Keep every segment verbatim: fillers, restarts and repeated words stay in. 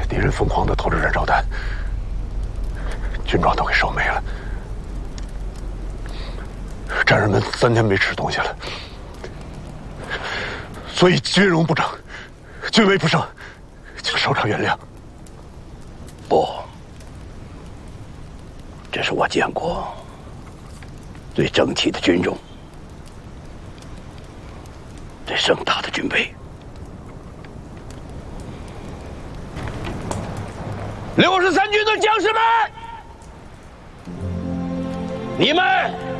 敌人疯狂地投着燃烧弹，军装都给烧没了。战士们三天没吃东西了，所以军容不整，军威不盛，请首长原谅。 不，这是我见过最整齐的军容，最盛大的军备。六十三军的将士们，你们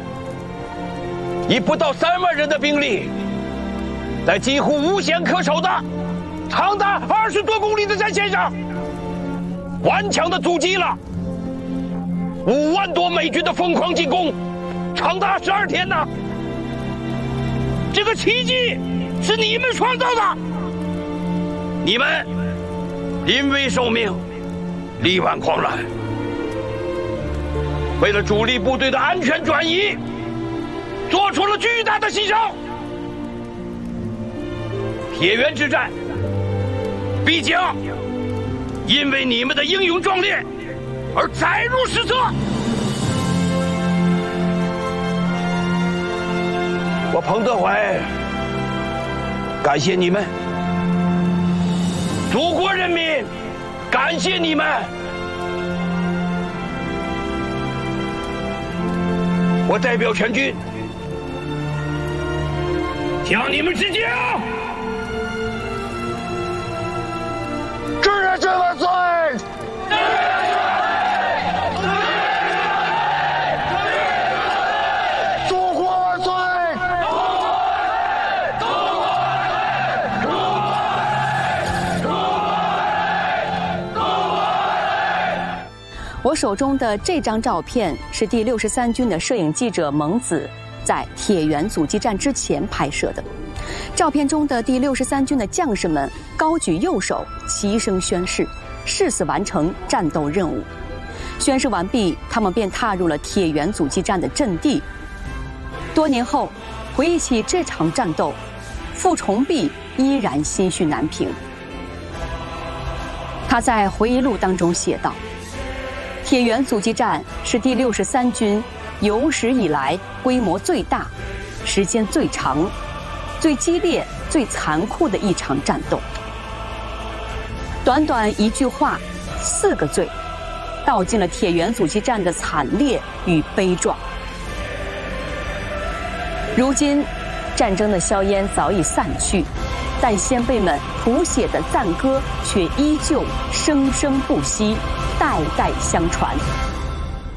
以不到三万人的兵力，在几乎无险可守的长达二十多公里的战线上，顽强地阻击了五万多美军的疯狂进攻，长达十二天呐！这个奇迹是你们创造的，你们临危受命，力挽狂澜，为了主力部队的安全转移，做出了巨大的牺牲。铁原之战必将因为你们的英勇壮烈而载入史册。我彭德怀感谢你们，祖国人民感谢你们。我代表全军向你们致敬。 志愿军万岁！ 志愿军万岁！ 祖国万岁！ 祖国万岁！祖国万岁！祖国万岁！祖国万岁！ 我手中的这张照片是第六十三军的摄影记者蒙子在铁原阻击战之前拍摄的。照片中的第六十三军的将士们高举右手，齐声宣誓，誓死完成战斗任务。宣誓完毕，他们便踏入了铁原阻击战的阵地。多年后，回忆起这场战斗，傅崇碧依然心绪难平。他在回忆录当中写道：铁原阻击战是第六十三军有史以来规模最大、时间最长、最激烈、最残酷的一场战斗。短短一句话，四个罪，道尽了铁原阻击战的惨烈与悲壮。如今，战争的硝烟早已散去，但先辈们谱写的赞歌却依旧生生不息，代代相传。